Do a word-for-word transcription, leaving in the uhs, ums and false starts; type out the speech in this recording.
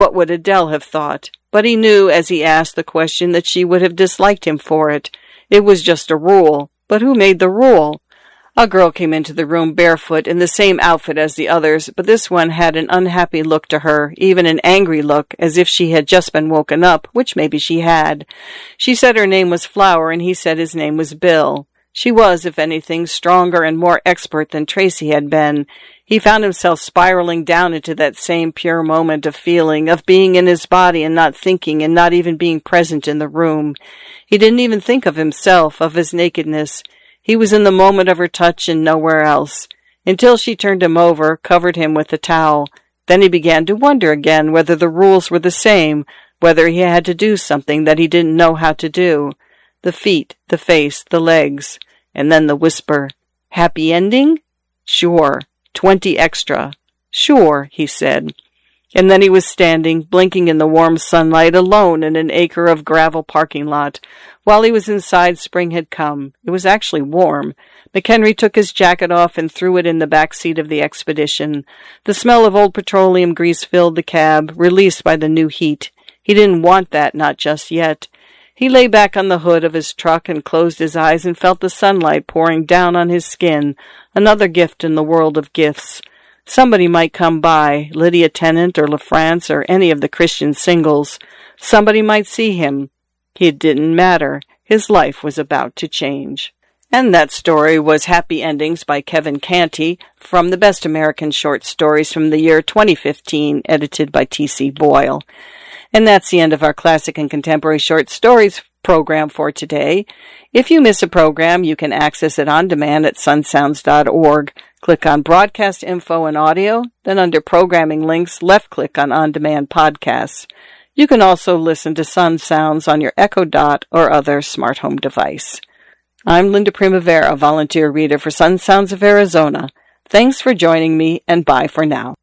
What would Adele have thought? But he knew as he asked the question that she would have disliked him for it. It was just a rule. But who made the rule? A girl came into the room barefoot in the same outfit as the others, but this one had an unhappy look to her, even an angry look, as if she had just been woken up, which maybe she had. She said her name was Flower, and he said his name was Bill. She was, if anything, stronger and more expert than Tracy had been. He found himself spiraling down into that same pure moment of feeling, of being in his body and not thinking and not even being present in the room. He didn't even think of himself, of his nakedness. He was in the moment of her touch and nowhere else, until she turned him over, covered him with a towel. Then he began to wonder again whether the rules were the same, whether he had to do something that he didn't know how to do. The feet, the face, the legs, and then the whisper, "Happy ending?" "Sure. Twenty extra." "Sure," he said. And then he was standing, blinking in the warm sunlight, alone in an acre of gravel parking lot. While he was inside, spring had come. It was actually warm. McHenry took his jacket off and threw it in the back seat of the Expedition. The smell of old petroleum grease filled the cab, released by the new heat. He didn't want that, not just yet. He lay back on the hood of his truck and closed his eyes and felt the sunlight pouring down on his skin, another gift in the world of gifts. Somebody might come by, Lydia Tennant or LaFrance or any of the Christian singles. Somebody might see him. It didn't matter. His life was about to change. And that story was Happy Endings by Kevin Canty, from the Best American Short Stories from the year twenty fifteen, edited by T C Boyle. And that's the end of our Classic and Contemporary Short Stories program for today. If you miss a program, you can access it on demand at sun sounds dot org. Click on Broadcast Info and Audio, then under Programming Links, left-click on On-Demand Podcasts. You can also listen to Sun Sounds on your Echo Dot or other smart home device. I'm Linda Primavera, volunteer reader for Sun Sounds of Arizona. Thanks for joining me, and bye for now.